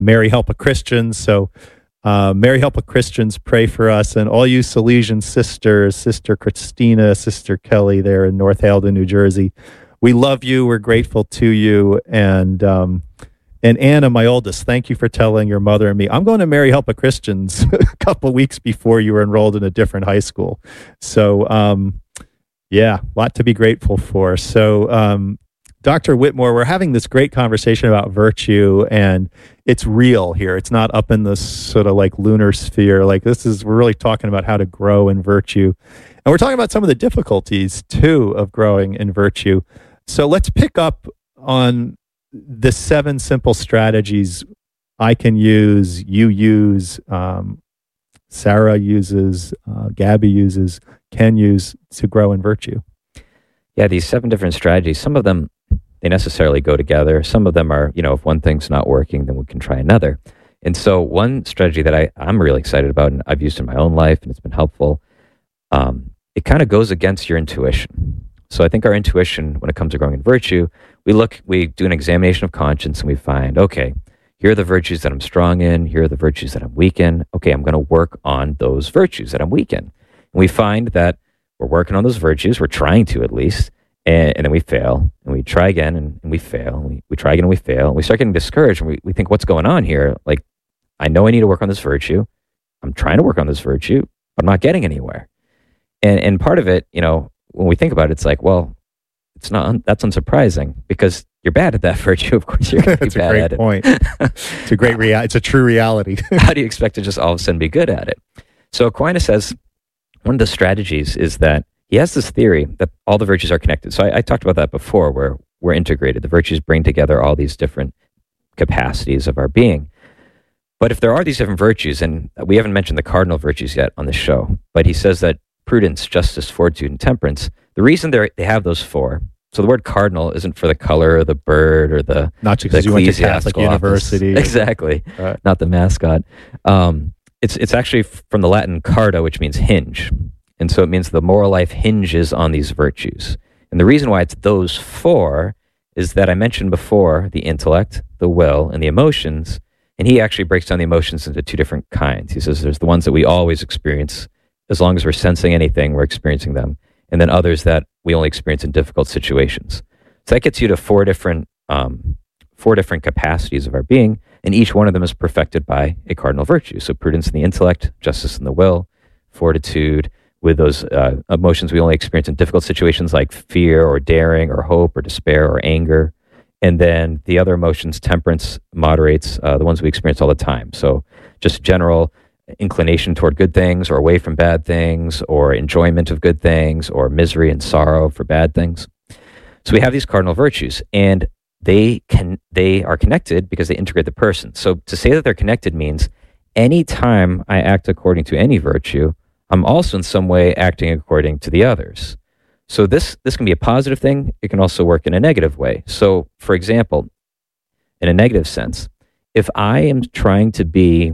Mary Help of Christians. So Mary Help of Christians, pray for us. And all you Salesian sisters, Sister Christina, Sister Kelly there in North Haledon, New Jersey, we love you. We're grateful to you. And Anna, my oldest, thank you for telling your mother and me. I'm going to Mary Help of Christians a couple weeks before you were enrolled in a different high school. So, yeah, a lot to be grateful for. So, Dr. Whitmore, we're having this great conversation about virtue, and it's real here. It's not up in the sort of like lunar sphere. Like we're really talking about how to grow in virtue. And we're talking about some of the difficulties, too, of growing in virtue. So let's pick up on the 7 simple strategies I can use, you use, Sarah uses, Gabby uses, Ken use to grow in virtue. Yeah, these 7 different strategies, some of them, they necessarily go together. Some of them are, if one thing's not working, then we can try another. And so one strategy that I'm really excited about, and I've used in my own life, and it's been helpful, it kind of goes against your intuition. So I think our intuition, when it comes to growing in virtue, we do an examination of conscience, and we find, okay, here are the virtues that I'm strong in. Here are the virtues that I'm weak in. Okay, I'm going to work on those virtues that I'm weak in. And we find that we're working on those virtues. We're trying to, at least. And then we fail. And we try again, and we fail. And we try again, and we fail. And we start getting discouraged. And we think, what's going on here? Like, I know I need to work on this virtue. I'm trying to work on this virtue, but I'm not getting anywhere. And part of it, when we think about it, it's like, well, it's not. That's unsurprising because you're bad at that virtue. Of course, you're going to be bad at it. That's a great point. It's a great it's a true reality. How do you expect to just all of a sudden be good at it? So Aquinas says one of the strategies is that he has this theory that all the virtues are connected. So I talked about that before, where we're integrated. The virtues bring together all these different capacities of our being. But if there are these different virtues, and we haven't mentioned the cardinal virtues yet on the show, but he says that prudence, justice, fortitude, and temperance, the reason they have those 4, so the word cardinal isn't for the color or the bird or the not just because you went to Catholic University. Exactly. Right. Not the mascot. It's actually from the Latin carda, which means hinge. And so it means the moral life hinges on these virtues. And the reason why it's those 4 is that I mentioned before the intellect, the will, and the emotions. And he actually breaks down the emotions into 2 different kinds. He says there's the ones that we always experience. As long as we're sensing anything, we're experiencing them. And then others that we only experience in difficult situations. So that gets you to 4 different capacities of our being, and each one of them is perfected by a cardinal virtue. So prudence in the intellect, justice in the will, fortitude with those emotions we only experience in difficult situations like fear or daring or hope or despair or anger. And then the other emotions, temperance moderates the ones we experience all the time. So just general inclination toward good things or away from bad things, or enjoyment of good things, or misery and sorrow for bad things. So we have these cardinal virtues, and they are connected because they integrate the person. So to say that they're connected means any time I act according to any virtue, I'm also in some way acting according to the others. So this can be a positive thing. It can also work in a negative way. So for example, in a negative sense, if I am trying to be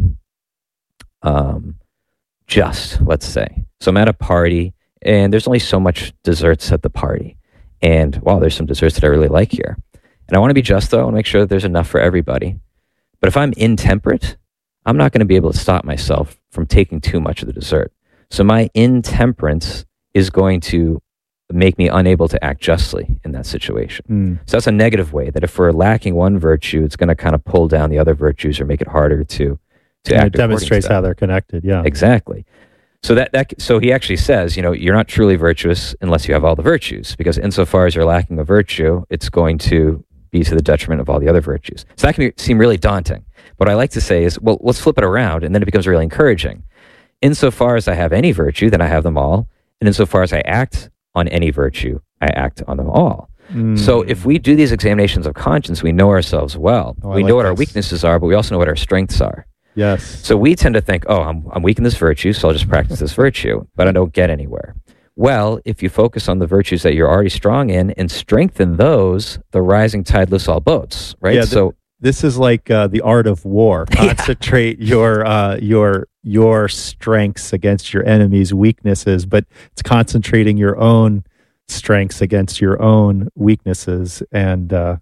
just, let's say. So I'm at a party, and there's only so much desserts at the party. And, wow, there's some desserts that I really like here. And I want to be just, though. I want to make sure that there's enough for everybody. But if I'm intemperate, I'm not going to be able to stop myself from taking too much of the dessert. So my intemperance is going to make me unable to act justly in that situation. So that's a negative way, that if we're lacking one virtue, it's going to kind of pull down the other virtues or make it harder to act. It demonstrates how they're connected. Yeah, exactly. So so he actually says, you're not truly virtuous unless you have all the virtues, because insofar as you're lacking a virtue, it's going to be to the detriment of all the other virtues. So that can seem really daunting. What I like to say is, well, let's flip it around, and then it becomes really encouraging. Insofar as I have any virtue, then I have them all. And insofar as I act on any virtue, I act on them all. So if we do these examinations of conscience, we know ourselves well. We know what our weaknesses are, but we also know what our strengths are. Yes. So we tend to think, I'm weak in this virtue, so I'll just practice this virtue, but I don't get anywhere. Well, if you focus on the virtues that you're already strong in and strengthen those, the rising tide lifts all boats, right? Yeah, this is like the art of war. Concentrate your strengths against your enemy's weaknesses, but it's concentrating your own strengths against your own weaknesses, and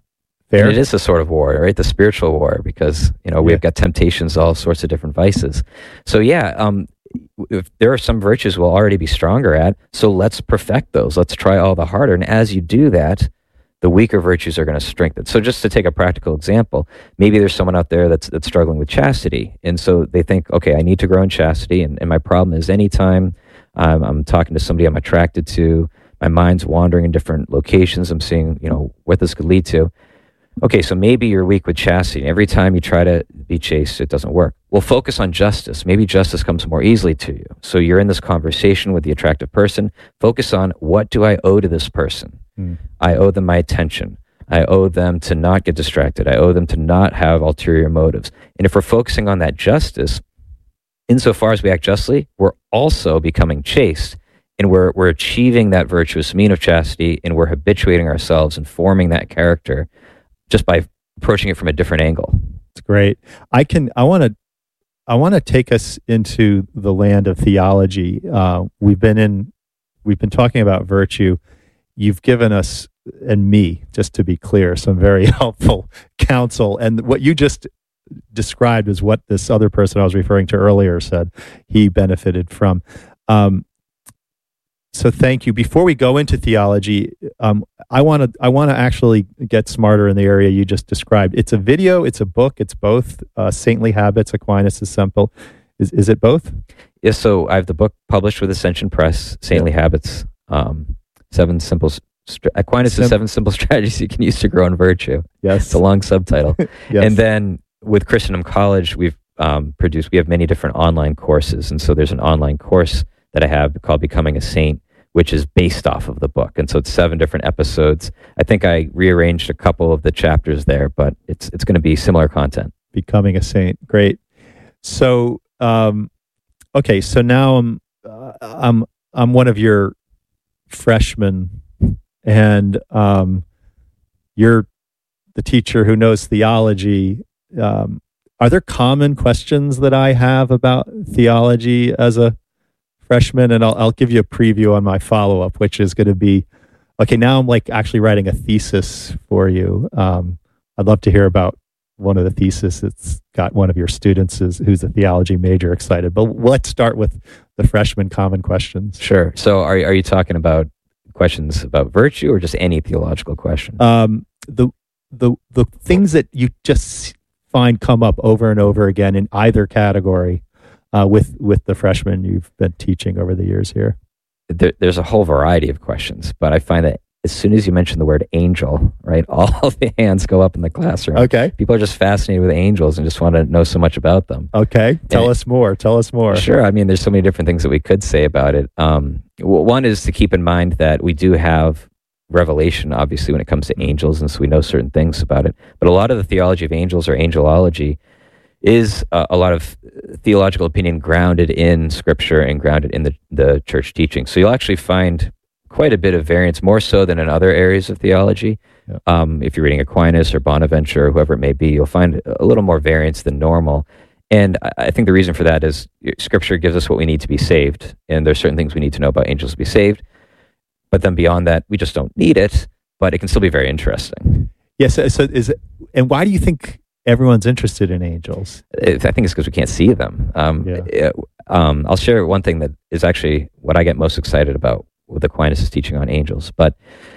Fair. And it is a sort of war, right? The spiritual war, because, we've got temptations, all sorts of different vices. So if there are some virtues we'll already be stronger at, so let's perfect those. Let's try all the harder. And as you do that, the weaker virtues are going to strengthen. So just to take a practical example, maybe there's someone out there that's struggling with chastity. And so they think, okay, I need to grow in chastity. And my problem is anytime I'm talking to somebody I'm attracted to, my mind's wandering in different locations. I'm seeing, what this could lead to. Okay, so maybe you're weak with chastity. And every time you try to be chaste, it doesn't work. Well, focus on justice. Maybe justice comes more easily to you. So you're in this conversation with the attractive person. Focus on, what do I owe to this person? I owe them my attention. I owe them to not get distracted. I owe them to not have ulterior motives. And if we're focusing on that justice, insofar as we act justly, we're also becoming chaste. And we're achieving that virtuous mean of chastity, and we're habituating ourselves and forming that character just by approaching it from a different angle. It's great. I want to take us into the land of theology. We've been talking about virtue. You've given us, and me, just to be clear, some very helpful counsel. And what you just described is what this other person I was referring to earlier said he benefited from. So thank you. Before we go into theology, I want to actually get smarter in the area you just described. It's a video, it's a book, it's both. Saintly Habits, Aquinas is Simple. Is it both? Yes. So I have the book published with Ascension Press, Saintly Habits, Aquinas' 7 Simple Strategies You Can Use to Grow in Virtue. Yes. It's a long subtitle. Yes. And then with Christendom College, we have many different online courses. And so there's an online course that I have called Becoming a Saint, which is based off of the book. And so it's 7 different episodes. I think I rearranged a couple of the chapters there, but it's going to be similar content. Becoming a Saint. Great. So, okay. So now I'm one of your freshmen, and you're the teacher who knows theology. Are there common questions that I have about theology as a freshman? And I'll give you a preview on my follow-up, which is going to be, okay, now I'm like actually writing a thesis for you. I'd love to hear about one of the theses that's got one of your students who's a theology major excited. But let's start with the freshman common questions. Sure. So are you talking about questions about virtue or just any theological question? The things that you just find come up over and over again in either category with the freshmen you've been teaching over the years here. There's a whole variety of questions, but I find that as soon as you mention the word angel, right, all the hands go up in the classroom. Okay. People are just fascinated with angels and just want to know so much about them. Okay. Tell us more. Sure. I mean, there's so many different things that we could say about it. One is to keep in mind that we do have revelation, obviously, when it comes to angels, and so we know certain things about it. But a lot of the theology of angels, or angelology, is a lot of theological opinion grounded in Scripture and grounded in the church teaching. So you'll actually find quite a bit of variance, more so than in other areas of theology. Yeah. If you're reading Aquinas or Bonaventure or whoever it may be, you'll find a little more variance than normal. And I think the reason for that is Scripture gives us what we need to be saved, and there's certain things we need to know about angels to be saved. But then beyond that, we just don't need it, but it can still be very interesting. Yes. And why do you think everyone's interested in angels? I think it's because we can't see them. I'll share one thing that is actually what I get most excited about with Aquinas' teaching on angels. But,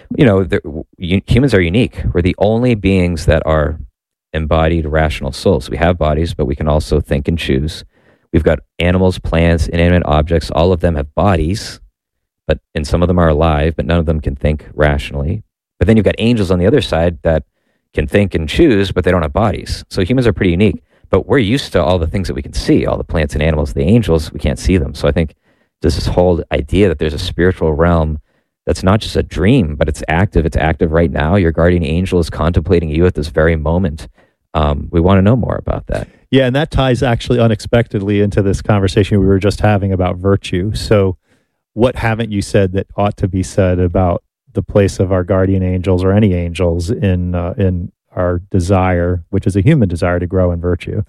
humans are unique. We're the only beings that are embodied rational souls. We have bodies, but we can also think and choose. We've got animals, plants, inanimate objects. All of them have bodies, and some of them are alive, but none of them can think rationally. But then you've got angels on the other side that can think and choose, but they don't have bodies. So humans are pretty unique. But we're used to all the things that we can see, all the plants and animals. The angels, we can't see them. So I think there's this whole idea that there's a spiritual realm that's not just a dream, but it's active. It's active right now. Your guardian angel is contemplating you at this very moment. We want to know more about that. Yeah, and that ties actually unexpectedly into this conversation we were just having about virtue. So what haven't you said that ought to be said about the place of our guardian angels or any angels in our desire, which is a human desire to grow in virtue?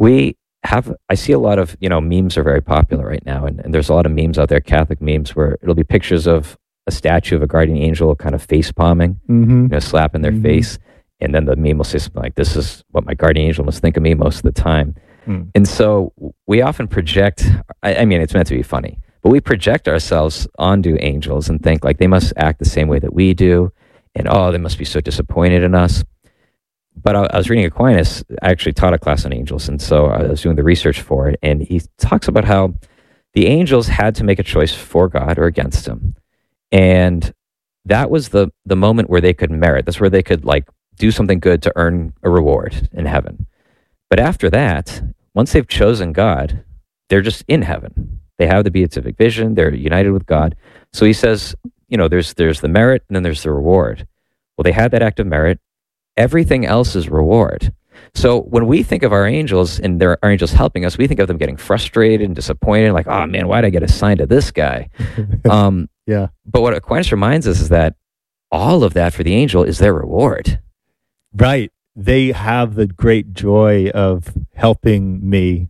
I see a lot of, memes are very popular right now, and there's a lot of memes out there, Catholic memes, where it'll be pictures of a statue of a guardian angel kind of face palming, slapping their face. And then the meme will say something like, this is what my guardian angel must think of me most of the time. And so we often project, I mean, it's meant to be funny, but we project ourselves onto angels and think like they must act the same way that we do. And, oh, they must be so disappointed in us. But I was reading Aquinas. I actually taught a class on angels. And so I was doing the research for it. And he talks about how the angels had to make a choice for God or against him. And that was the moment where they could merit. That's where they could like do something good to earn a reward in heaven. But after that, once they've chosen God, they're just in heaven. They have the beatific vision. They're united with God. So he says, there's the merit and then there's the reward. Well, they had that act of merit. Everything else is reward. So when we think of our angels and our angels helping us, we think of them getting frustrated and disappointed, like, oh man, why did I get assigned to this guy? Yeah. But what Aquinas reminds us is that all of that for the angel is their reward. Right. They have the great joy of helping me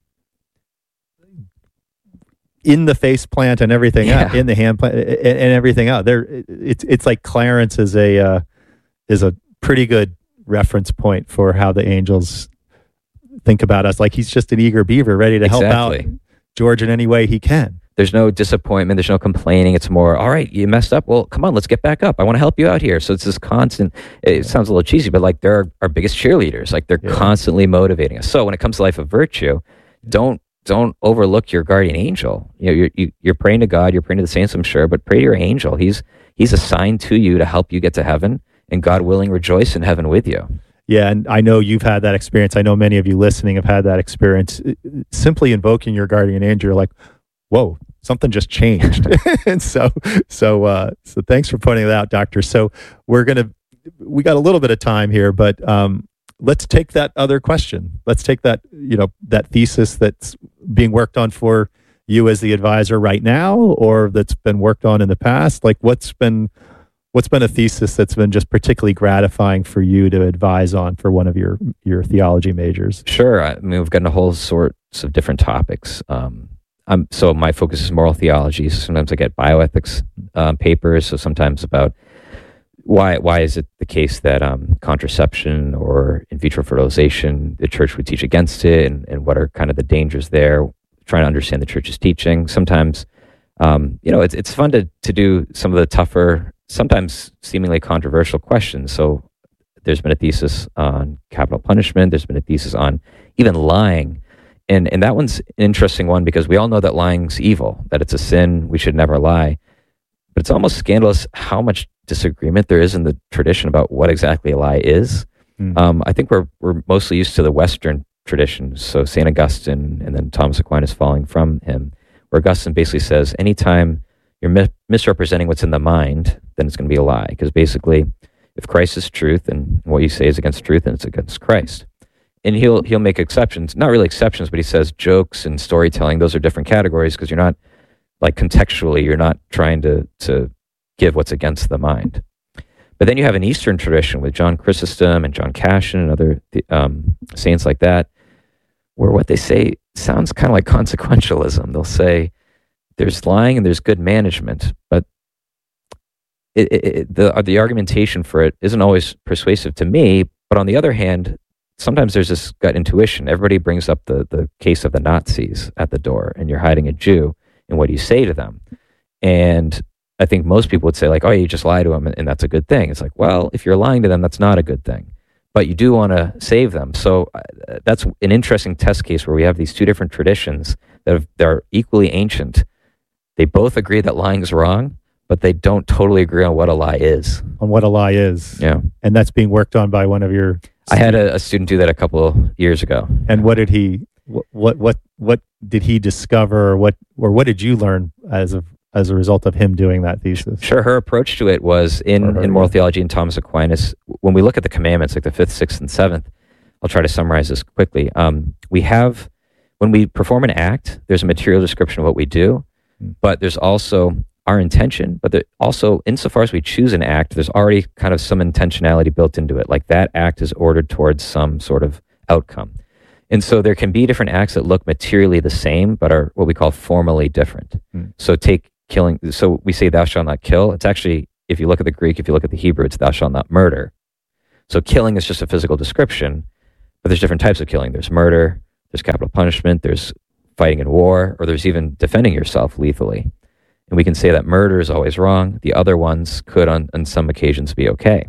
in the face plant and everything else, in the hand plant and everything else. It's like Clarence is a pretty good reference point for how the angels think about us. Like he's just an eager beaver ready to help out George in any way he can. There's no disappointment. There's no complaining. It's more, all right, you messed up. Well, come on, let's get back up. I want to help you out here. So it's this constant, it sounds a little cheesy, but like they're our biggest cheerleaders. Like they're constantly motivating us. So when it comes to life of virtue, don't overlook your guardian angel. You're praying to God, you're praying to the saints, I'm sure, but pray to your angel. He's assigned to you to help you get to heaven, and God willing, rejoice in heaven with you. Yeah, and I know you've had that experience. I know many of you listening have had that experience. Simply invoking your guardian angel, you're like, whoa, something just changed. And so thanks for pointing that out, Doctor. So we got a little bit of time here, but let's take that other question. Let's take that, that thesis that's being worked on for you as the advisor right now, or that's been worked on in the past. Like what's been a thesis that's been just particularly gratifying for you to advise on for one of your theology majors? Sure. I mean, we've gotten a whole sorts of different topics. So my focus is moral theology. So sometimes I get bioethics papers. So sometimes about why is it the case that contraception or in vitro fertilization, the church would teach against it, and what are kind of the dangers there, trying to understand the church's teaching. Sometimes, it's fun to do some of the tougher, sometimes seemingly controversial questions. So there's been a thesis on capital punishment. There's been a thesis on even lying. And that one's an interesting one because we all know that lying's evil, that it's a sin. We should never lie. But it's almost scandalous how much disagreement there is in the tradition about what exactly a lie is. I think we're mostly used to the Western tradition. So St. Augustine and then Thomas Aquinas following from him, where Augustine basically says, anytime you're misrepresenting what's in the mind, then it's going to be a lie. Because basically, if Christ is truth and what you say is against truth, then it's against Christ. And he'll make exceptions, not really exceptions, but he says jokes and storytelling, those are different categories because you're not, like contextually, you're not trying to give what's against the mind. But then you have an Eastern tradition with John Chrysostom and John Cassian and other saints like that, where what they say sounds kind of like consequentialism. They'll say there's lying and there's good management, but the argumentation for it isn't always persuasive to me. But on the other hand, sometimes there's this gut intuition. Everybody brings up the case of the Nazis at the door, and you're hiding a Jew, and what do you say to them? And I think most people would say like, oh, you just lie to them, and that's a good thing. It's like, well, if you're lying to them, that's not a good thing. But you do want to save them. So that's an interesting test case where we have these two different traditions that are equally ancient. They both agree that lying is wrong, but they don't totally agree on what a lie is. On what a lie is. Yeah. And that's being worked on by one of your... I had a student do that a couple of years ago. And what did he did he discover, or what did you learn as a result of him doing that thesis? Sure. Her approach to it was in moral theology and Thomas Aquinas. When we look at the commandments, like the 5th, 6th, and 7th, I'll try to summarize this quickly. When we perform an act, there's a material description of what we do, but there's also our intention, but also insofar as we choose an act, there's already kind of some intentionality built into it. Like that act is ordered towards some sort of outcome. And so there can be different acts that look materially the same, but are what we call formally different. So take killing. So we say thou shalt not kill. It's actually, if you look at the Greek, if you look at the Hebrew, it's thou shalt not murder. So killing is just a physical description, but there's different types of killing. There's murder, there's capital punishment, there's fighting in war, or there's even defending yourself lethally. And we can say that murder is always wrong. The other ones could, on some occasions, be okay.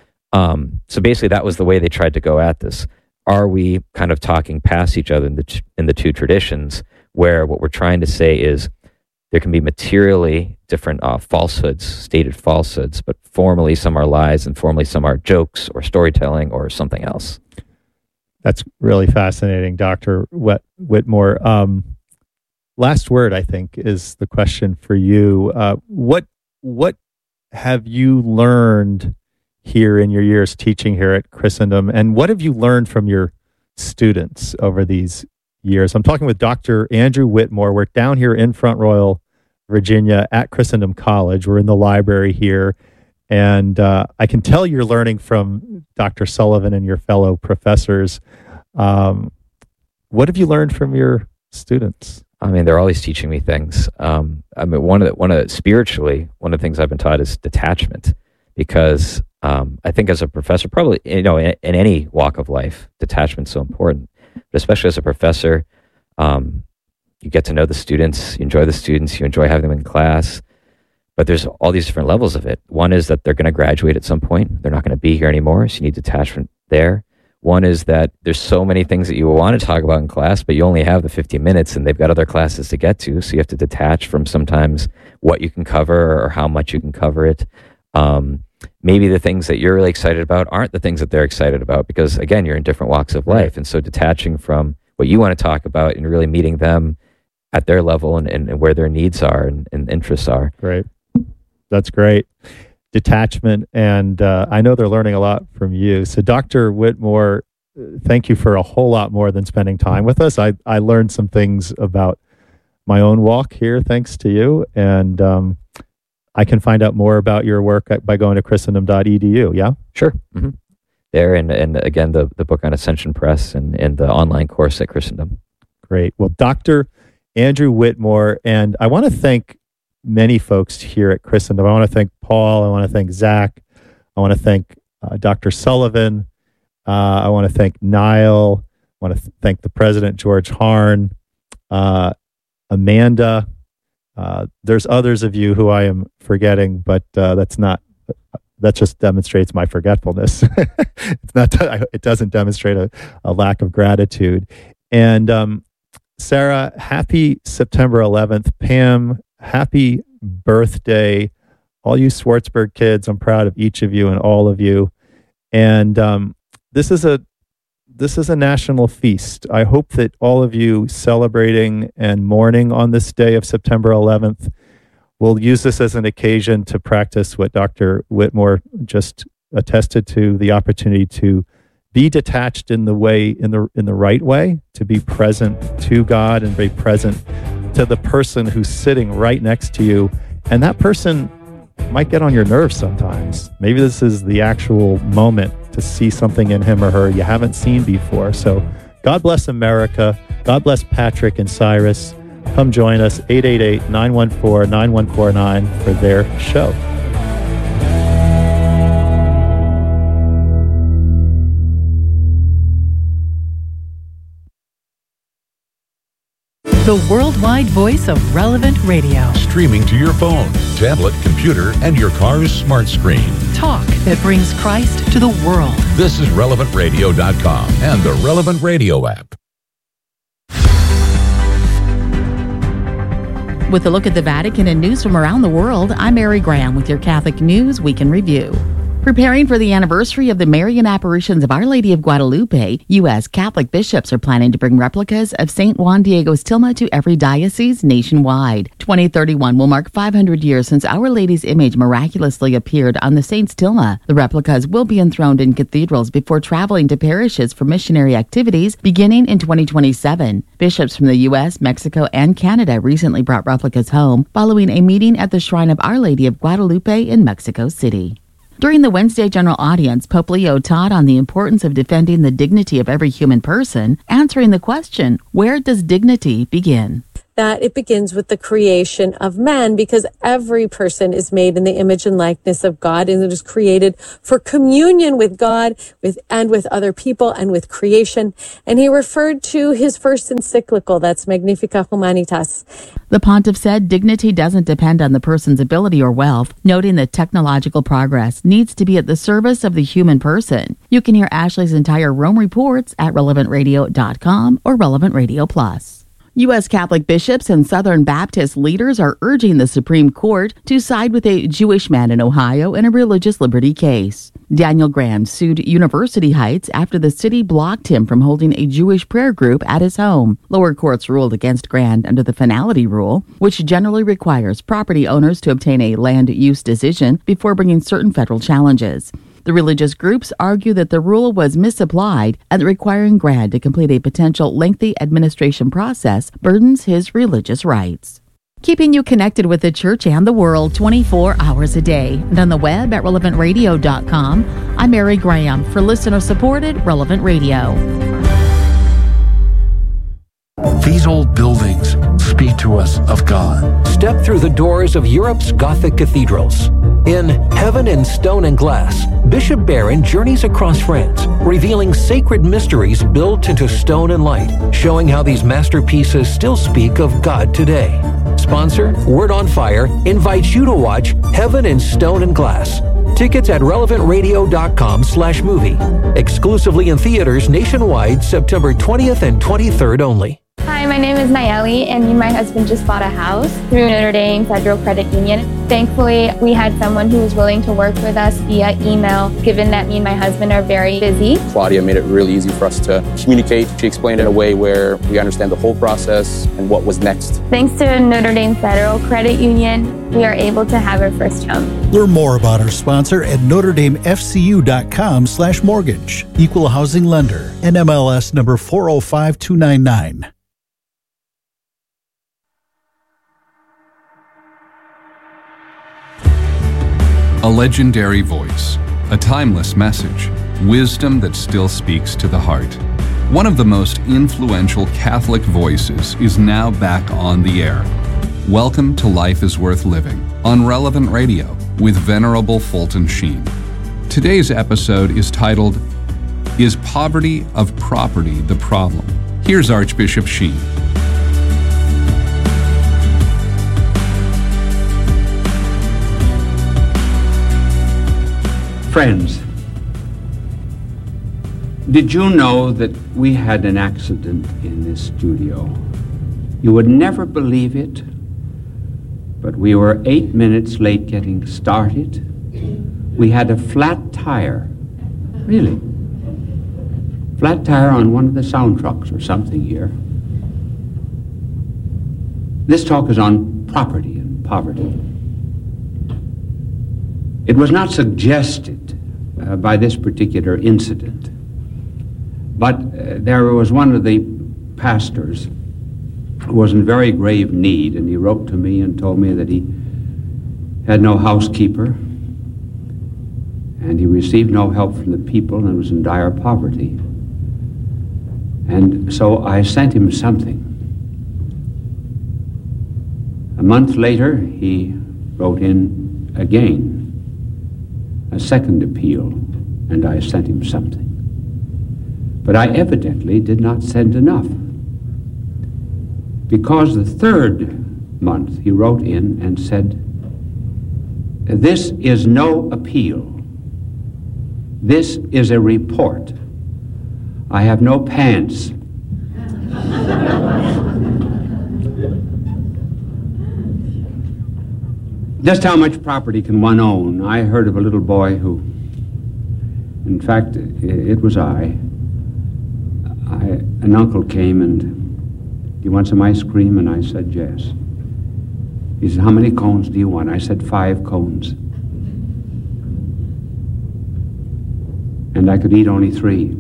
So basically, that was the way they tried to go at this. Are we kind of talking past each other in the two traditions, where what we're trying to say is there can be materially different falsehoods, stated falsehoods, but formally some are lies and formally some are jokes or storytelling or something else. That's really fascinating, Dr. Whitmore. Last word, I think, is the question for you. What have you learned here in your years teaching here at Christendom, and what have you learned from your students over these years? I'm talking with Dr. Andrew Whitmore. We're down here in Front Royal, Virginia at Christendom College. We're in the library here, and I can tell you're learning from Dr. Sullivan and your fellow professors. What have you learned from your students? I mean, they're always teaching me things. Spiritually, one of the things I've been taught is detachment, because I think as a professor, probably, in any walk of life, detachment's so important. But especially as a professor, you get to know the students, you enjoy the students, you enjoy having them in class. But there's all these different levels of it. One is that they're going to graduate at some point. They're not going to be here anymore, so you need detachment there. One is that there's so many things that you want to talk about in class, but you only have the 15 minutes and they've got other classes to get to. So you have to detach from sometimes what you can cover or how much you can cover it. Maybe the things that you're really excited about aren't the things that they're excited about, because again, you're in different walks of life. And so detaching from what you want to talk about and really meeting them at their level and where their needs are and interests are. Great. That's great. Detachment, and I know they're learning a lot from you. So Dr. Whitmore, thank you for a whole lot more than spending time with us. I learned some things about my own walk here thanks to you, and I can find out more about your work by going to christendom.edu, yeah? Sure. Mm-hmm. There, and again, the book on Ascension Press and the online course at Christendom. Great. Well, Dr. Andrew Whitmore, and I want to thank many folks here at Christendom. I want to thank Paul. I want to thank Zach. I want to thank Dr. Sullivan. I want to thank Niall. I want to thank the president, George Harn, Amanda. There's others of you who I am forgetting, but that just demonstrates my forgetfulness. It's not. It doesn't demonstrate a lack of gratitude. And Sarah, happy September 11th. Pam, happy birthday. All you Swartzberg kids, I'm proud of each of you and all of you. And this is a national feast. I hope that all of you celebrating and mourning on this day of September 11th will use this as an occasion to practice what Dr. Whitmore just attested to, the opportunity to be detached in the right way, to be present to God and be present to the person who's sitting right next to you. And that person might get on your nerves sometimes. Maybe this is the actual moment to see something in him or her you haven't seen before. So God bless America. God bless Patrick and Cyrus. Come join us, 888-914-9149 for their show. The worldwide voice of Relevant Radio. Streaming to your phone, tablet, computer, and your car's smart screen. Talk that brings Christ to the world. This is RelevantRadio.com and the Relevant Radio app. With a look at the Vatican and news from around the world, I'm Mary Graham with your Catholic News Week in Review. Preparing for the anniversary of the Marian apparitions of Our Lady of Guadalupe, U.S. Catholic bishops are planning to bring replicas of St. Juan Diego's tilma to every diocese nationwide. 2031 will mark 500 years since Our Lady's image miraculously appeared on the saint's tilma. The replicas will be enthroned in cathedrals before traveling to parishes for missionary activities beginning in 2027. Bishops from the U.S., Mexico, and Canada recently brought replicas home following a meeting at the Shrine of Our Lady of Guadalupe in Mexico City. During the Wednesday general audience, Pope Leo taught on the importance of defending the dignity of every human person, answering the question, where does dignity begin? that it begins with the creation of man, because every person is made in the image and likeness of God, and it is created for communion with God, with other people, and with creation. And he referred to his first encyclical, that's Magnificat Humanitas. The pontiff said dignity doesn't depend on the person's ability or wealth, noting that technological progress needs to be at the service of the human person. You can hear Ashley's entire Rome reports at relevantradio.com or Relevant Radio Plus. U.S. Catholic bishops and Southern Baptist leaders are urging the Supreme Court to side with a Jewish man in Ohio in a religious liberty case. Daniel Graham sued University Heights after the city blocked him from holding a Jewish prayer group at his home. Lower courts ruled against Graham under the finality rule, which generally requires property owners to obtain a land use decision before bringing certain federal challenges. The religious groups argue that the rule was misapplied and that requiring Grad to complete a potential lengthy administration process burdens his religious rights. Keeping you connected with the church and the world 24 hours a day. And on the web at relevantradio.com, I'm Mary Graham for listener-supported Relevant Radio. These old buildings speak to us of God. Step through the doors of Europe's Gothic cathedrals. In Heaven in Stone and Glass, Bishop Barron journeys across France, revealing sacred mysteries built into stone and light, showing how these masterpieces still speak of God today. Sponsor, Word on Fire, invites you to watch Heaven in Stone and Glass. Tickets at relevantradio.com/movie. Exclusively in theaters nationwide, September 20th and 23rd only. Hi, my name is Nayeli, and me and my husband just bought a house through Notre Dame Federal Credit Union. Thankfully, we had someone who was willing to work with us via email, given that me and my husband are very busy. Claudia made it really easy for us to communicate. She explained it in a way where we understand the whole process and what was next. Thanks to Notre Dame Federal Credit Union, we are able to have our first home. Learn more about our sponsor at NotreDameFCU.com/mortgage. Equal housing lender. NMLS number 405299. A legendary voice, a timeless message, wisdom that still speaks to the heart. One of the most influential Catholic voices is now back on the air. Welcome to Life is Worth Living on Relevant Radio with Venerable Fulton Sheen. Today's episode is titled, Is Poverty of Property the Problem? Here's Archbishop Sheen. Friends, did you know that we had an accident in this studio? You would never believe it, but we were 8 minutes late getting started. We had a flat tire, really. Flat tire on one of the sound trucks or something here. This talk is on property and poverty. It was not suggested by this particular incident, but there was one of the pastors who was in very grave need, and he wrote to me and told me that he had no housekeeper, and he received no help from the people and was in dire poverty. And so I sent him something. A month later, he wrote in again, a second appeal, and I sent him something. But I evidently did not send enough, because the third month he wrote in and said, "This is no appeal. This is a report. I have no pants." Just how much property can one own? I heard of a little boy who, in fact, it was an uncle came and, "Do you want some ice cream?" And I said, "Yes." He said, "How many cones do you want?" I said, 5 cones. And I could eat only 3.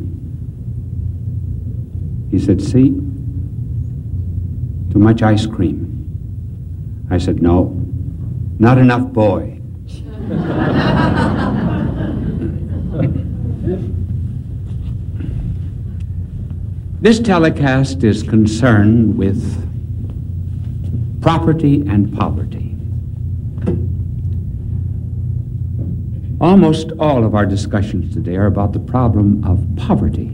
He said, "See, too much ice cream." I said, "No. Not enough boy." This telecast is concerned with property and poverty. Almost all of our discussions today are about the problem of poverty.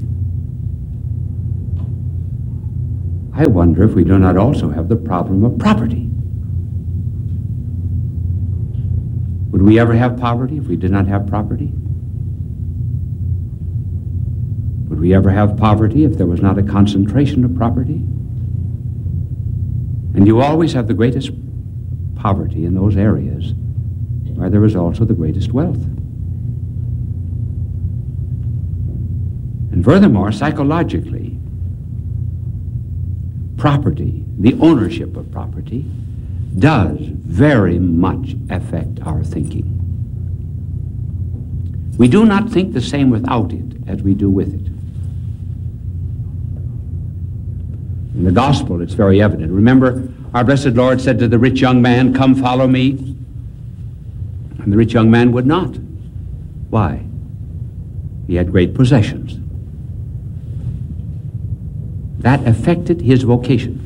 I wonder if we do not also have the problem of property. Would we ever have poverty if we did not have property? Would we ever have poverty if there was not a concentration of property? And you always have the greatest poverty in those areas where there is also the greatest wealth. And furthermore, psychologically, property, the ownership of property, does very much affect our thinking. We do not think the same without it as we do with it. In the gospel, it's very evident. Remember, our blessed Lord said to the rich young man, "Come, follow me." And the rich young man would not. Why? He had great possessions. That affected his vocation.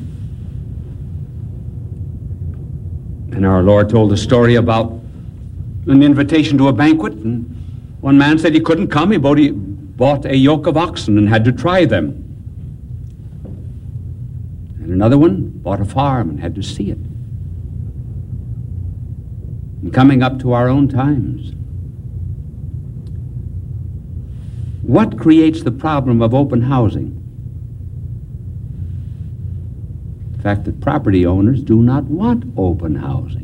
And our Lord told a story about an invitation to a banquet, and one man said he couldn't come. He bought a yoke of oxen and had to try them. And another one bought a farm and had to see it. And coming up to our own times, what creates the problem of open housing? The fact that property owners do not want open housing.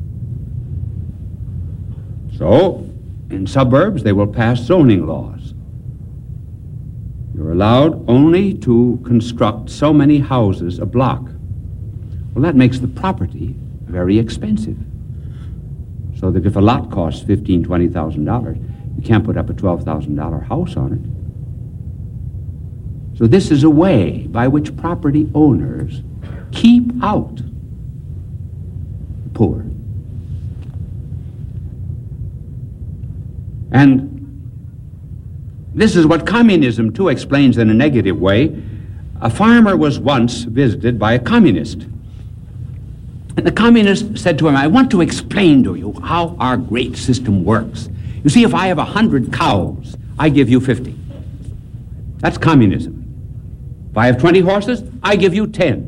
So, in suburbs, they will pass zoning laws. You're allowed only to construct so many houses a block. Well, that makes the property very expensive. So that if a lot costs $15,000, $20,000, you can't put up a $12,000 house on it. So this is a way by which property owners keep out the poor. And this is what communism, too, explains in a negative way. A farmer was once visited by a communist. And the communist said to him, "I want to explain to you how our great system works. You see, if I have 100 cows, I give you 50. That's communism. If I have 20 horses, I give you 10.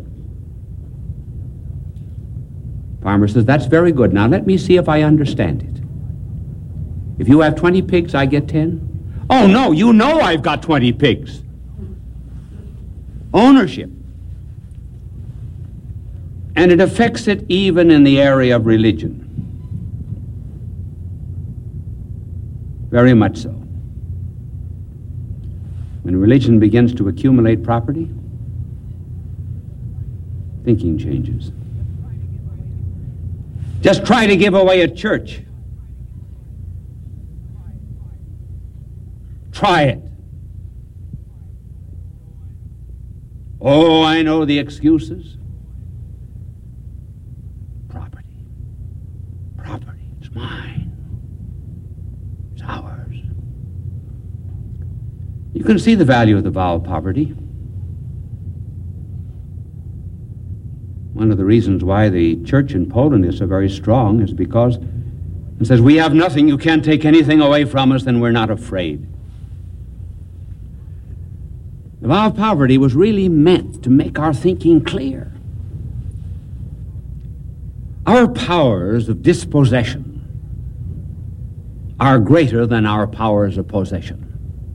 Farmer says, "That's very good. Now let me see if I understand it. If you have 20 pigs, I get 10? Oh, no, you know I've got 20 pigs. Ownership. And it affects it even in the area of religion. Very much so. When religion begins to accumulate property, thinking changes. Just try to give away a church. Try it. Oh, I know the excuses. Property. Property. It's mine. It's ours. You can see the value of the vow of poverty. One of the reasons why the church in Poland is so very strong is because it says, "We have nothing, you can't take anything away from us, and we're not afraid." The vow of poverty was really meant to make our thinking clear. Our powers of dispossession are greater than our powers of possession.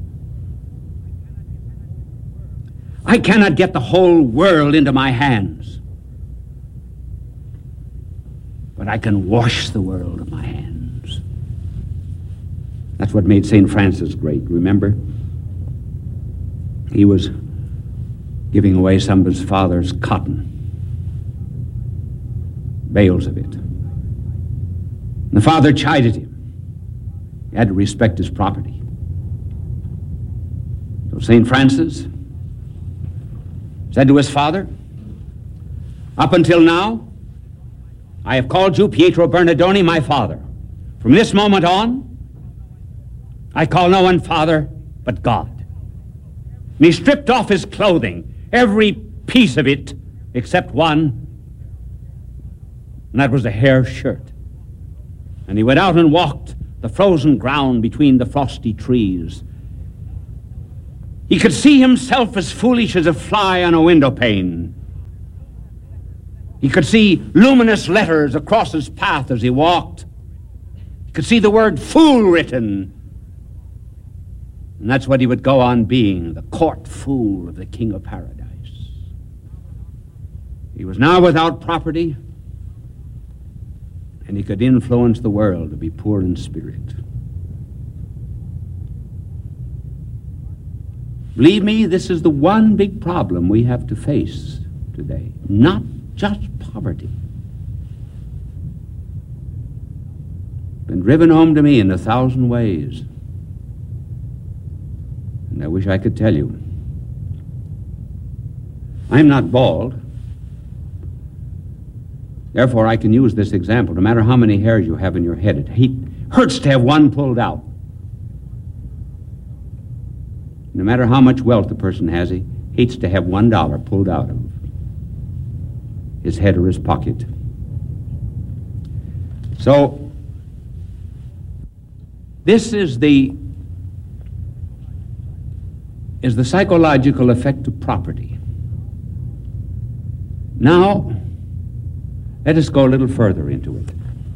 I cannot get the whole world into my hands, but I can wash the world in my hands. That's what made St. Francis great, remember? He was giving away some of his father's cotton, bales of it. And the father chided him. He had to respect his property. So St. Francis said to his father, "Up until now, I have called you Pietro Bernardoni my father. From this moment on, I call no one father but God." And he stripped off his clothing, every piece of it except one, and that was a hair shirt. And he went out and walked the frozen ground between the frosty trees. He could see himself as foolish as a fly on a window pane. He could see luminous letters across his path as he walked. He could see the word fool written. And that's what he would go on being, the court fool of the King of Paradise. He was now without property, and he could influence the world to be poor in spirit. Believe me, this is the one big problem we have to face today. Not just poverty. Been driven home to me in 1,000 ways. And I wish I could tell you. I'm not bald. Therefore, I can use this example. No matter how many hairs you have in your head, it hurts to have one pulled out. No matter how much wealth the person has, he hates to have $1 pulled out of his head or his pocket. So, this is the psychological effect of property. Now, let us go a little further into it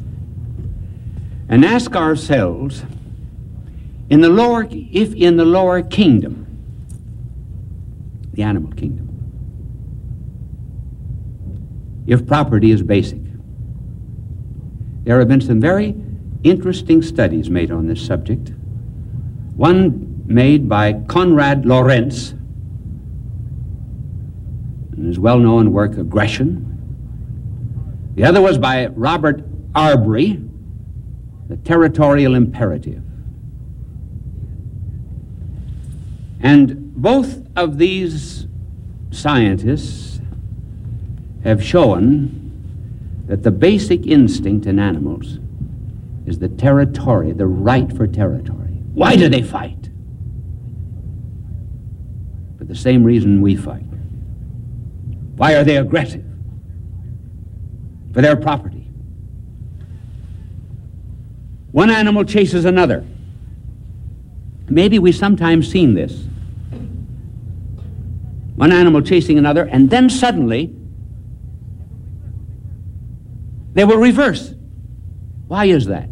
and ask ourselves, if in the lower kingdom, the animal kingdom, if property is basic, there have been some very interesting studies made on this subject. One made by Konrad Lorenz in his well-known work, Aggression. The other was by Robert Arbery, The Territorial Imperative. And both of these scientists have shown that the basic instinct in animals is the right for territory. Why do they fight? For the same reason we fight. Why are they aggressive? For their property. One animal chases another. Maybe we've sometimes seen this. One animal chasing another, and then suddenly they will reverse. Why is that?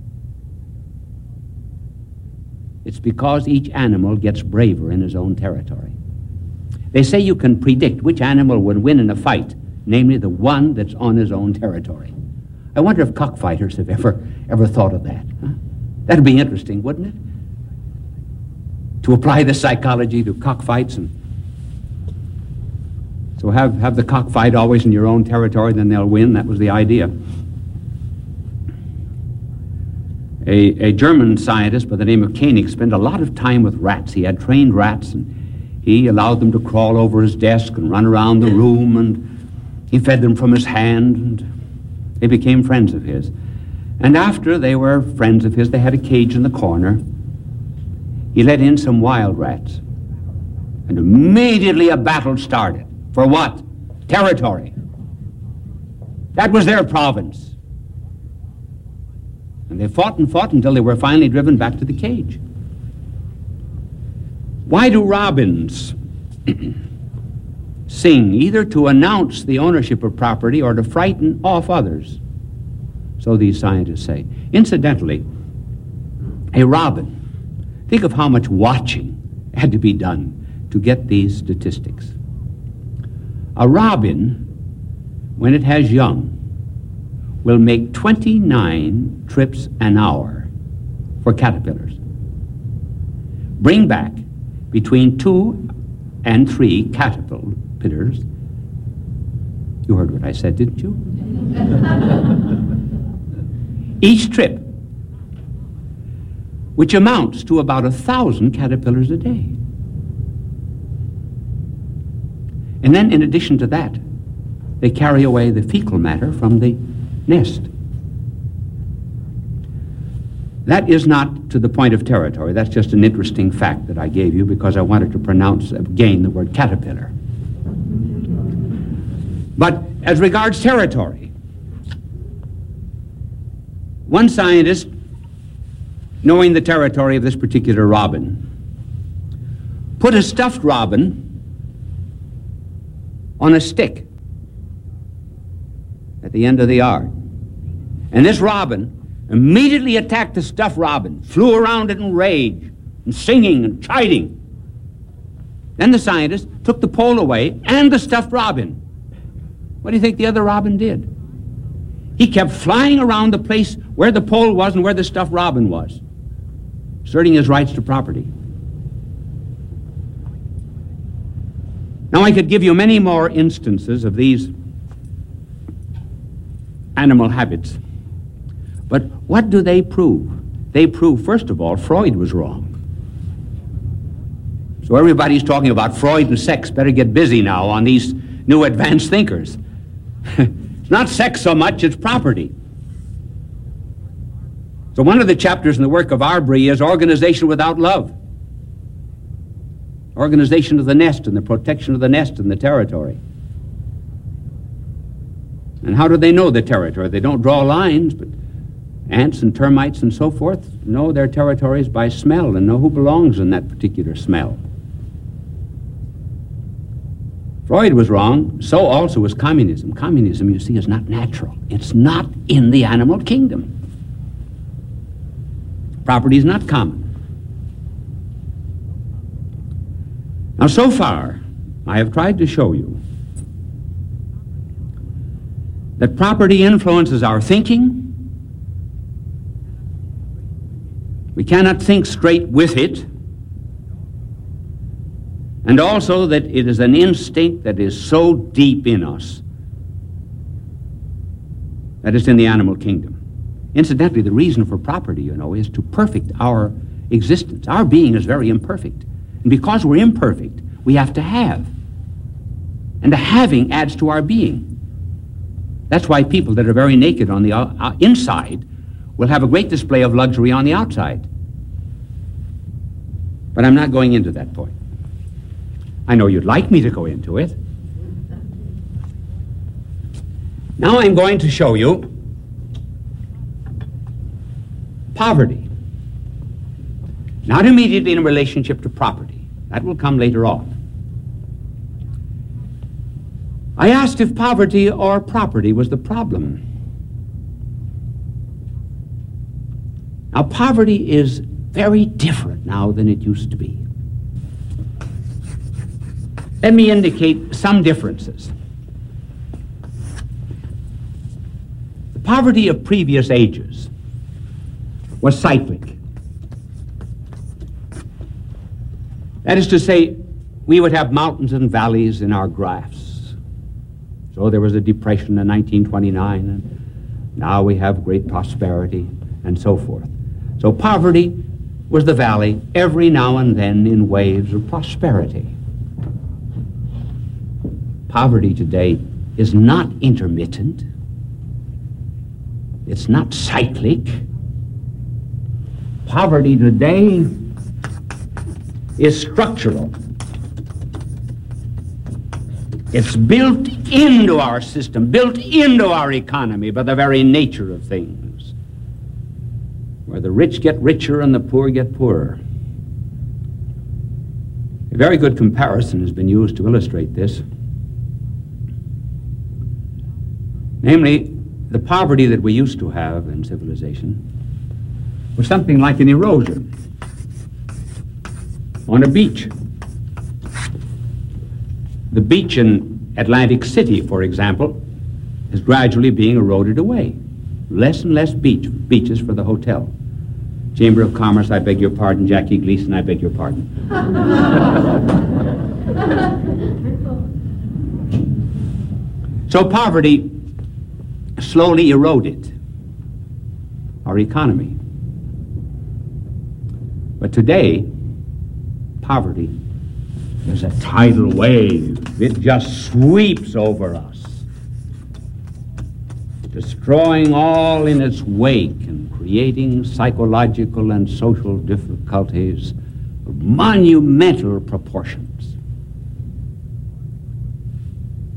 It's because each animal gets braver in his own territory. They say you can predict which animal would win in a fight, namely the one that's on his own territory. I wonder if cockfighters have ever thought of that. Huh? That'd be interesting, wouldn't it? To apply this psychology to cockfights, and so have the cockfight always in your own territory, then they'll win. That was the idea. A German scientist by the name of Koenig spent a lot of time with rats. He had trained rats, and he allowed them to crawl over his desk and run around the room, and he fed them from his hand, and they became friends of his. And after they were friends of his, they had a cage in the corner. He let in some wild rats. And immediately a battle started. For what? Territory. That was their province. And they fought and fought until they were finally driven back to the cage. Why do robins sing? Either to announce the ownership of property or to frighten off others. So these scientists say. Incidentally, a robin, think of how much watching had to be done to get these statistics. A robin, when it has young, will make 29 trips an hour for caterpillars. Bring back between 2 and 3 caterpillars. You heard what I said, didn't you? Each trip, which amounts to about 1,000 caterpillars a day. And then, in addition to that, they carry away the fecal matter from the nest. That is not to the point of territory. That's just an interesting fact that I gave you because I wanted to pronounce again the word caterpillar. But as regards territory, One scientist, knowing the territory of this particular robin, put a stuffed robin on a stick at the end of the yard. And this robin immediately attacked the stuffed robin, flew around it in rage, and singing and chiding. Then the scientist took the pole away and the stuffed robin. What do you think the other robin did? He kept flying around the place where the pole was and where the stuffed robin was, asserting his rights to property. Now, I could give you many more instances of these animal habits. But what do they prove? They prove, first of all, Freud was wrong. So everybody's talking about Freud and sex. Better get busy now on these new advanced thinkers. It's not sex so much, it's property. So one of the chapters in the work of Arbery is organization without love. Organization of the nest and the protection of the nest and the territory. And how do they know the territory? They don't draw lines, but ants and termites and so forth know their territories by smell and know who belongs in that particular smell. Freud was wrong, so also was communism. Communism, you see, is not natural. It's not in the animal kingdom. Property is not common. Now, so far, I have tried to show you that property influences our thinking. We cannot think straight with it. And also that it is an instinct that is so deep in us that it's in the animal kingdom. Incidentally, the reason for property, you know, is to perfect our existence. Our being is very imperfect. And because we're imperfect, we have to have. And the having adds to our being. That's why people that are very naked on the inside will have a great display of luxury on the outside. But I'm not going into that point. I know you'd like me to go into it. Now I'm going to show you poverty. Not immediately in relationship to property. That will come later on. I asked if poverty or property was the problem. Now, poverty is very different now than it used to be. Let me indicate some differences. The poverty of previous ages was cyclic. That is to say, we would have mountains and valleys in our graphs. So there was a depression in 1929, and now we have great prosperity, and so forth. So poverty was the valley every now and then in waves of prosperity. Poverty today is not intermittent. It's not cyclic. Poverty today is structural. It's built into our system, built into our economy by the very nature of things, where the rich get richer and the poor get poorer. A very good comparison has been used to illustrate this. Namely, the poverty that we used to have in civilization was something like an erosion on a beach. The beach in Atlantic City, for example, is gradually being eroded away. Less and less beaches for the hotel. Chamber of Commerce, I beg your pardon. Jackie Gleason, I beg your pardon. So poverty slowly eroded our economy. But today, poverty is a tidal wave. It just sweeps over us, destroying all in its wake and creating psychological and social difficulties of monumental proportions.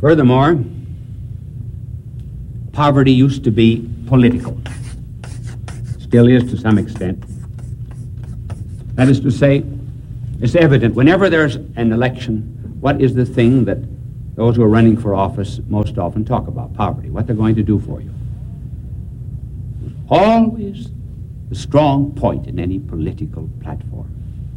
Furthermore, poverty used to be political. Still is to some extent. That is to say, it's evident whenever there's an election, what is the thing that those who are running for office most often talk about? Poverty, what they're going to do for you. Always the strong point in any political platform.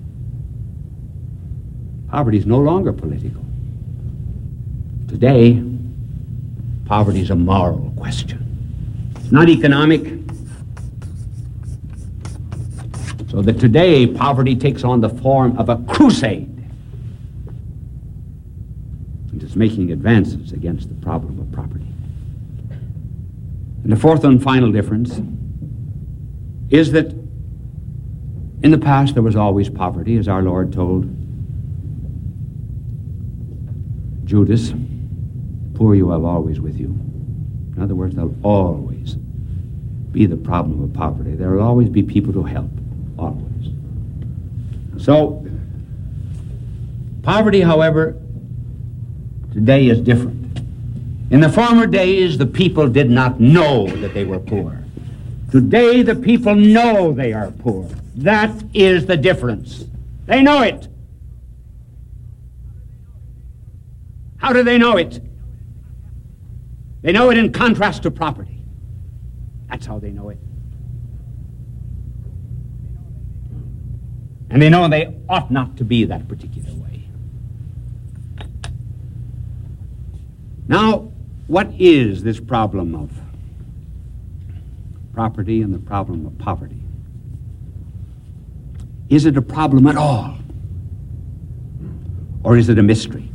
Poverty is no longer political. Today, poverty is a moral question. It's not economic. So that today, poverty takes on the form of a crusade. It is making advances against the problem of property. And the fourth and final difference is that in the past there was always poverty, as our Lord told Judas, poor you have always with you. In other words, there'll always be the problem of poverty. There will always be people to help, always. So, poverty, however, today is different. In the former days, the people did not know that they were poor. Today, the people know they are poor. That is the difference. They know it. How do they know it? They know it in contrast to property. That's how they know it. And they know they ought not to be that particular way. Now, what is this problem of property and the problem of poverty? Is it a problem at all? Or is it a mystery?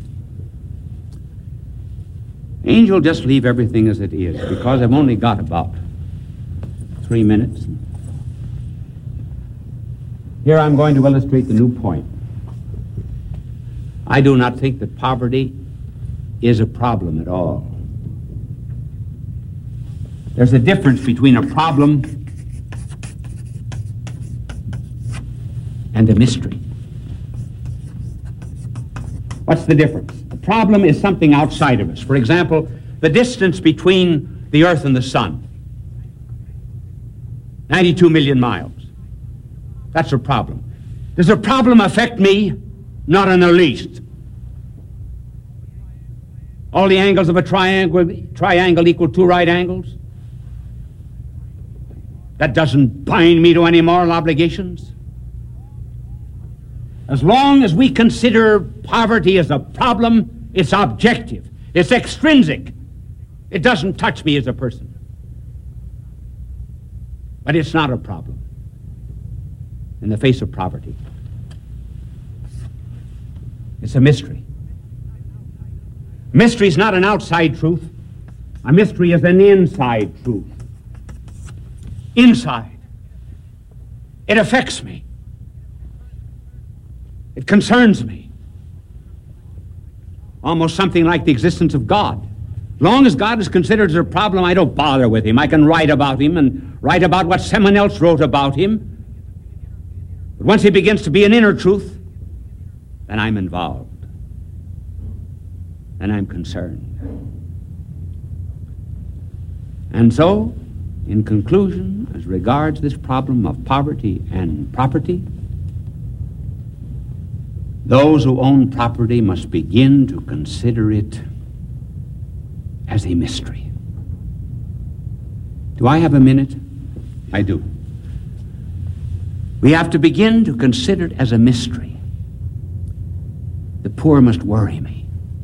Angel, just leave everything as it is, because I've only got about 3 minutes. Here I'm going to illustrate the new point. I do not think that poverty is a problem at all. There's a difference between a problem and a mystery. What's the difference? A problem is something outside of us. For example, the distance between the Earth and the Sun. 92 million miles. That's a problem. Does a problem affect me? Not in the least. All the angles of a triangle equal 2 right angles? That doesn't bind me to any moral obligations. As long as we consider poverty as a problem, it's objective. It's extrinsic. It doesn't touch me as a person. But it's not a problem in the face of poverty. It's a mystery. Mystery is not an outside truth. A mystery is an inside truth. Inside. It affects me. It concerns me. Almost something like the existence of God. As long as God is considered as a problem, I don't bother with him. I can write about him and write about what someone else wrote about him. But once he begins to be an inner truth, then I'm involved. And I'm concerned. And so, in conclusion, as regards this problem of poverty and property, those who own property must begin to consider it as a mystery. Do I have a minute? I do. We have to begin to consider it as a mystery. The poor must worry me.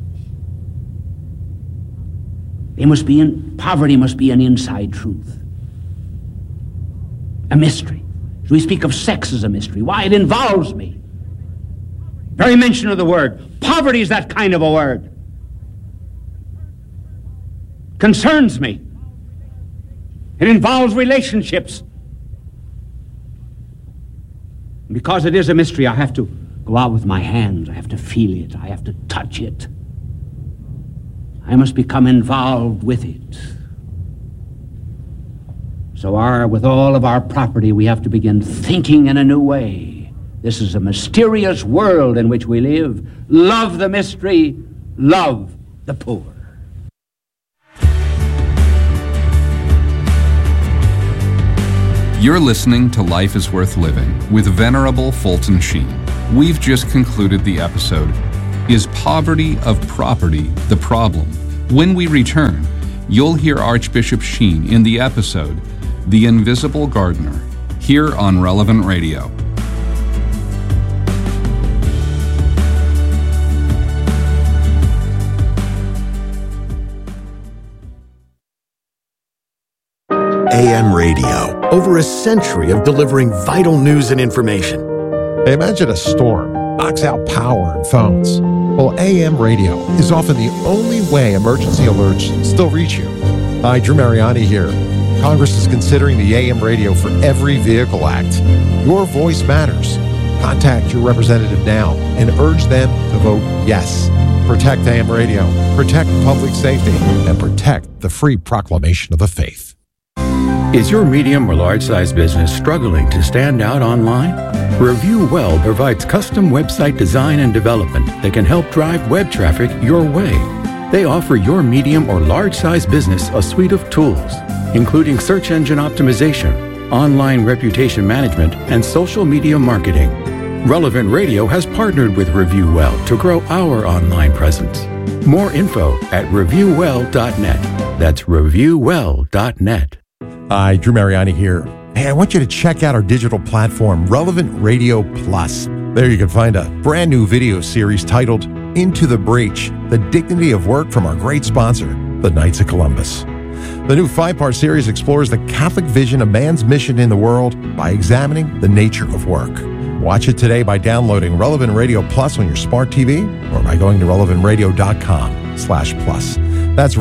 Poverty must be an inside truth. A mystery. So we speak of sex as a mystery. Why? It involves me. Very mention of the word. Poverty is that kind of a word. Concerns me. It involves relationships. And because it is a mystery, I have to go out with my hands. I have to feel it. I have to touch it. I must become involved with it. So with all of our property, we have to begin thinking in a new way. This is a mysterious world in which we live. Love the mystery. Love the poor. You're listening to Life is Worth Living with Venerable Fulton Sheen. We've just concluded the episode, Is Poverty of Property the Problem? When we return, you'll hear Archbishop Sheen in the episode, The Invisible Gardener, here on Relevant Radio. AM radio, over a century of delivering vital news and information. Imagine a storm knocks out power and phones. Well, AM radio is often the only way emergency alerts still reach you. Hi, Drew Mariani here. Congress is considering the AM radio for Every Vehicle Act. Your voice matters. Contact your representative now and urge them to vote yes. Protect AM radio, protect public safety, and protect the free proclamation of the faith. Is your medium or large-size business struggling to stand out online? Review Well provides custom website design and development that can help drive web traffic your way. They offer your medium or large-size business a suite of tools, including search engine optimization, online reputation management, and social media marketing. Relevant Radio has partnered with Review Well to grow our online presence. More info at reviewwell.net. That's reviewwell.net. Hi, Drew Mariani here. Hey, I want you to check out our digital platform, Relevant Radio Plus. There you can find a brand new video series titled Into the Breach, The Dignity of Work from our great sponsor, the Knights of Columbus. The new 5-part series explores the Catholic vision of man's mission in the world by examining the nature of work. Watch it today by downloading Relevant Radio Plus on your smart TV or by going to relevantradio.com/plus. That's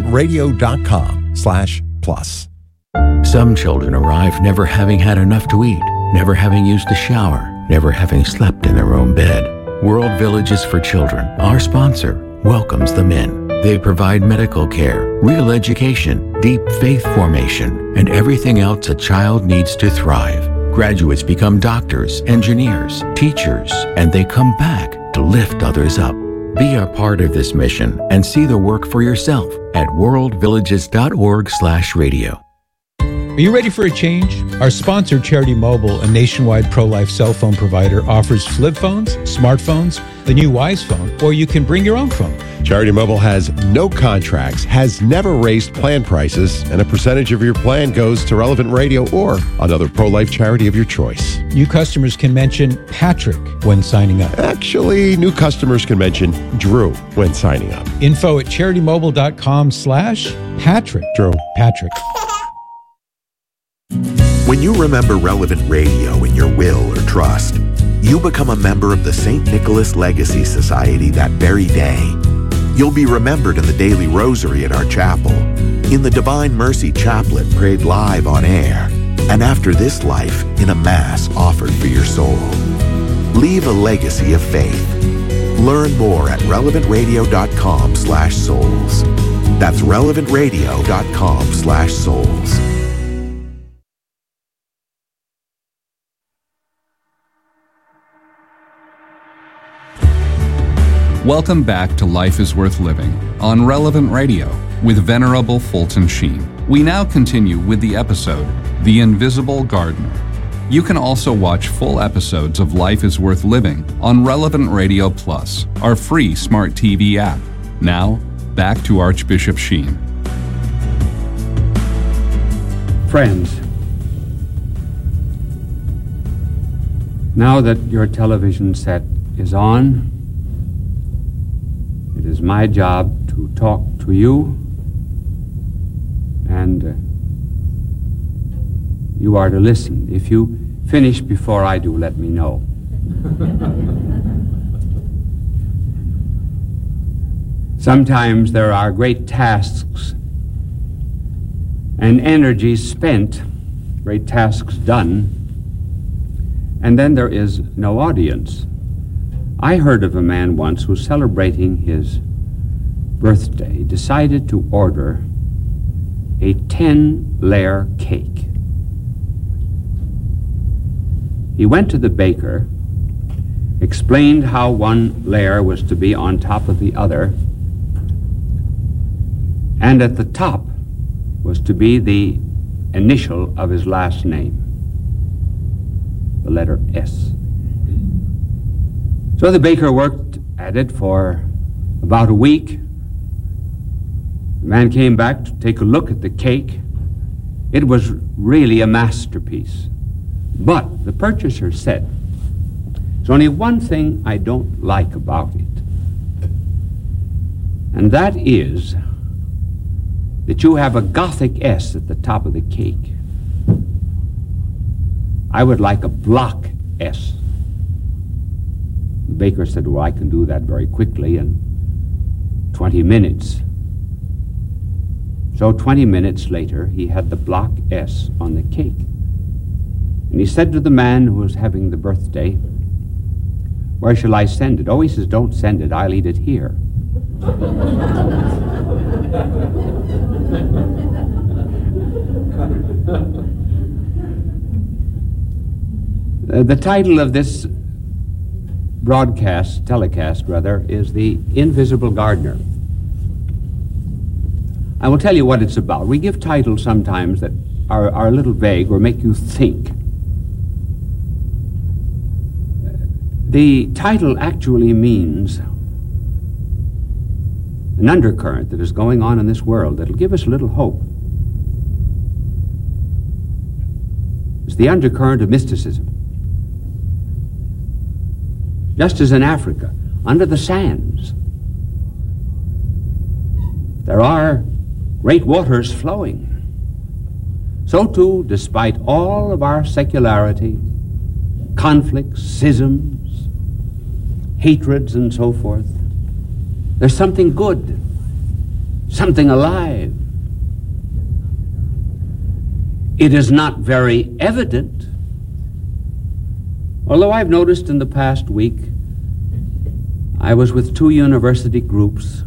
relevantradio.com/plus. Some children arrive never having had enough to eat, never having used a shower, never having slept in their own bed. World Villages for Children, our sponsor, welcomes them in. They provide medical care, real education, deep faith formation, and everything else a child needs to thrive. Graduates become doctors, engineers, teachers, and they come back to lift others up. Be a part of this mission and see the work for yourself at worldvillages.org/radio. Are you ready for a change? Our sponsor, Charity Mobile, a nationwide pro-life cell phone provider, offers flip phones, smartphones, the new Wise phone, or you can bring your own phone. Charity Mobile has no contracts, has never raised plan prices, and a percentage of your plan goes to Relevant Radio or another pro-life charity of your choice. New customers can mention Patrick when signing up. Actually, new customers can mention Drew when signing up. Info at CharityMobile.com/Patrick. Drew. Patrick. When you remember Relevant Radio in your will or trust, you become a member of the St. Nicholas Legacy Society that very day. You'll be remembered in the daily rosary at our chapel, in the Divine Mercy Chaplet prayed live on air, and after this life in a Mass offered for your soul. Leave a legacy of faith. Learn more at relevantradio.com/souls. That's relevantradio.com/souls. Welcome back to Life is Worth Living on Relevant Radio with Venerable Fulton Sheen. We now continue with the episode, The Invisible Gardener. You can also watch full episodes of Life is Worth Living on Relevant Radio Plus, our free smart TV app. Now, back to Archbishop Sheen. Friends, now that your television set is on, it is my job to talk to you, and you are to listen. If you finish before I do, let me know. Sometimes there are great tasks and energy spent, great tasks done, and then there is no audience. I heard of a man once who, celebrating his birthday, decided to order a 10-layer cake. He went to the baker, explained how one layer was to be on top of the other, and at the top was to be the initial of his last name. letter S. So the baker worked at it for about a week. The man came back to take a look at the cake. It was really a masterpiece. But the purchaser said, there's only one thing I don't like about it, and that is that you have a Gothic S at the top of the cake. I would like a block S. The baker said, well, I can do that very quickly in 20 minutes. So 20 minutes later, he had the block S on the cake. And he said to the man who was having the birthday, where shall I send it? Oh, he says, don't send it, I'll eat it here. The title of this telecast, is The Invisible Gardener. I will tell you what it's about. We give titles sometimes that are a little vague or make you think. The title actually means an undercurrent that is going on in this world that'll give us a little hope. It's the undercurrent of mysticism. Just as in Africa, under the sands, there are great waters flowing. So too, despite all of our secularity, conflicts, schisms, hatreds, and so forth, there's something good, something alive. It is not very evident, although I've noticed in the past week, I was with 2 university groups,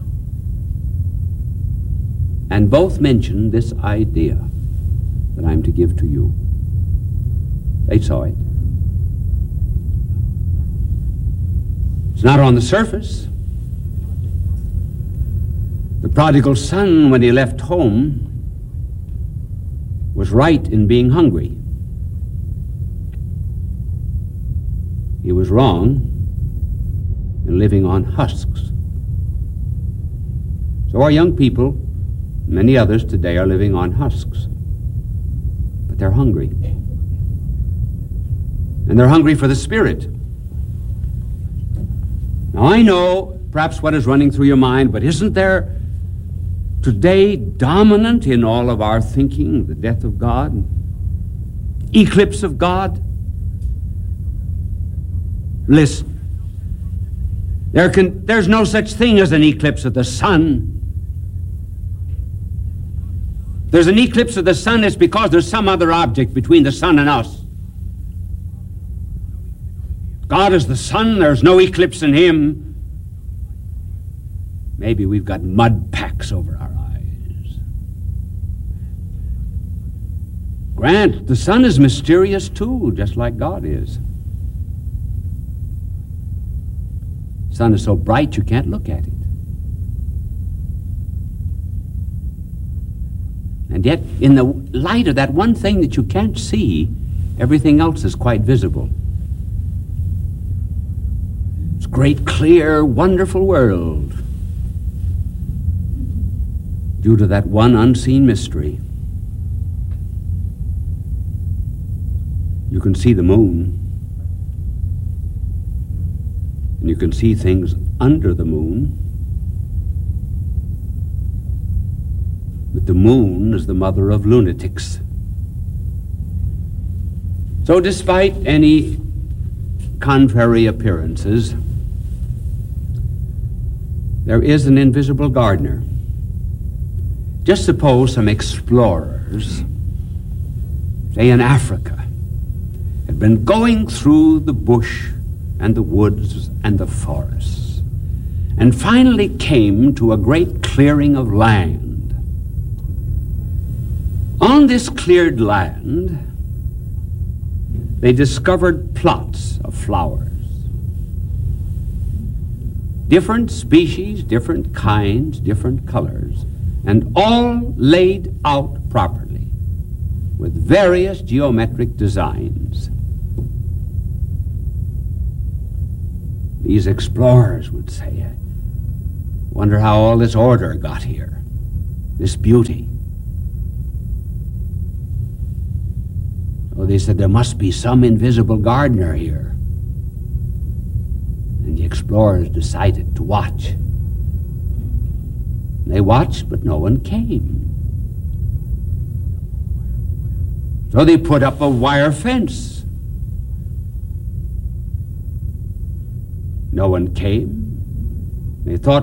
and both mentioned this idea that I'm to give to you. They saw it. It's not on the surface. The prodigal son, when he left home, was right in being hungry. He was wrong in living on husks. So our young people, many others today, are living on husks. But they're hungry. And they're hungry for the Spirit. Now I know perhaps what is running through your mind, but isn't there today dominant in all of our thinking the death of God? Eclipse of God? Listen. There's no such thing as an eclipse of the sun. There's an eclipse of the sun, it's because there's some other object between the sun and us. God is the sun, there's no eclipse in him. Maybe we've got mud packs over our eyes. Grant, the sun is mysterious too, just like God is. The sun is so bright you can't look at it. And yet, in the light of that one thing that you can't see, everything else is quite visible. It's a great, clear, wonderful world due to that one unseen mystery. You can see the moon, and you can see things under the moon. But the moon is the mother of lunatics. So despite any contrary appearances, there is an invisible gardener. Just suppose some explorers, say in Africa, had been going through the bush and the woods and the forests, and finally came to a great clearing of land. On this cleared land, they discovered plots of flowers. Different species, different kinds, different colors, and all laid out properly with various geometric designs. These explorers would say, I wonder how all this order got here, this beauty. So they said there must be some invisible gardener here. And the explorers decided to watch. They watched, but no one came. So they put up a wire fence. No one came. They thought